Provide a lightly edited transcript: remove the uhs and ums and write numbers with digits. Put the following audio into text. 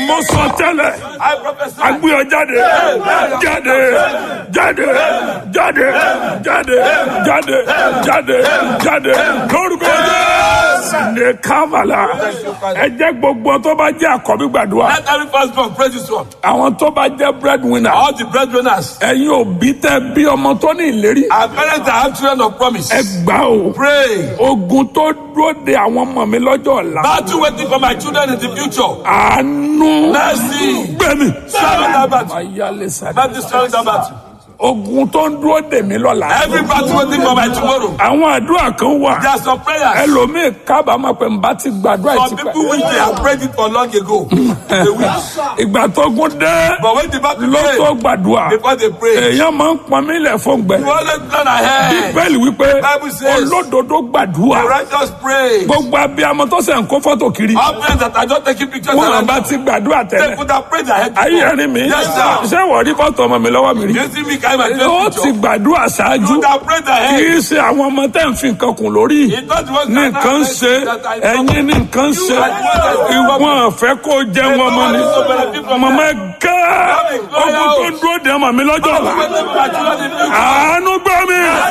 mo sọ tẹ́lẹ̀ I prophesy. agbé ọ jáde jáde jáde jáde jáde jáde jáde jáde lórúkọ Jésù ní kábàlà ẹ jẹ́ gbogbo tó bá jẹ́ àkọ́bí gbàdúrà Let every firstborn praise this one. àwọn tó bá jẹ́ breadwinner All the breadwinners. ẹ̀yin òbí tẹ́ bí ọmọ tó ní ìlérí Our parents that have children of promise. ẹ gbà o Pray. ogun tó dúró de àwọn ọmọ mi lọ́jọ́ ọ̀la Battle waiting for my children in the future. àánú Mercy. gbẹ̀mí Swallow that battle. ayálẹ̀ sáré Mercy swallow that battle. ogun tó ń dúró dè mí lọ́la Every battle waiting for my tomorrow. àwọn àdúrà kan wà There are some prayers. ẹlòmíì kábàámọ̀ pé n bá ti gbàdúrà Some ìtìpẹ́ people wish they have prayed it for long ago. They wish. ìgbà tó gún dé But when the battle ló tó came, gbàdúrà before they pray, èèyàn máa ń pọn mí lẹ̀ fún gbẹ you always plan ahead. bíbélì wípé Bible says, olódodo gbàdúrà the righteous pray. gbogbo abiyamọ tó sẹ̀ ń kó fọ́tò kiri All parents that are just taking pictures wọn and bá ti gbàdúrà they tẹ́lẹ̀ could have prayed ahead. ayé ẹni mi Yes, sir. ṣé wọ́n rí fọ́tò ọmọ mi lọ́wọ́ mi rí You see me carry my ó chest ti gbàdúrà ṣáájú You could have prayed kì ahead. í ṣe àwọn ọmọ tẹ́ ń fi nǹkan kùn lórí It's not the one ní nǹkan ṣe ẹ̀yin ní nǹkan ṣe ìwọ̀n fẹ́ kó jẹ́ wọn mọ́ ni mọ̀mọ́ ẹ gẹ́ ogun tó ń dúró dè ọmọ mi lọ́jọ́ ọ̀la àánú gbọ́ mi